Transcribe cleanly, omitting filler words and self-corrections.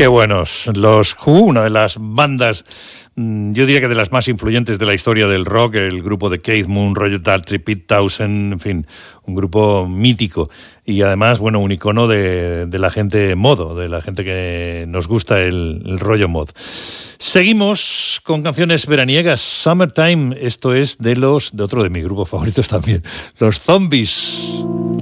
Qué buenos. Los Who, una de las bandas, yo diría que de las más influyentes de la historia del rock, el grupo de Keith Moon, Roger Daltrey, Pete Townshend, en fin, un grupo mítico y además, bueno, un icono de la gente modo, de la gente que nos gusta el rollo mod. Seguimos con canciones veraniegas. Summertime, esto es de otro de mis grupos favoritos también, los Zombies.